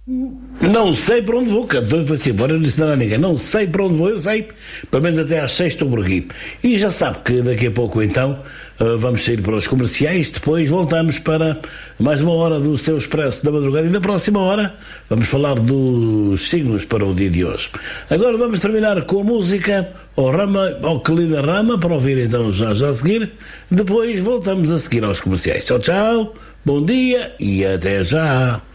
Não sei para onde vou, cantor foi-se embora, eu não disse nada a ninguém. Não sei para onde vou, eu sei, pelo menos até às 6 estou por aqui. E já sabe que daqui a pouco então vamos sair para os comerciais, depois voltamos para mais uma hora do seu Expresso da Madrugada e na próxima hora vamos falar dos signos para o dia de hoje. Agora vamos terminar com a música ao Rama, ao Kelina Rama, para ouvir então já a seguir. Depois voltamos a seguir aos comerciais. Tchau, tchau, bom dia e até já.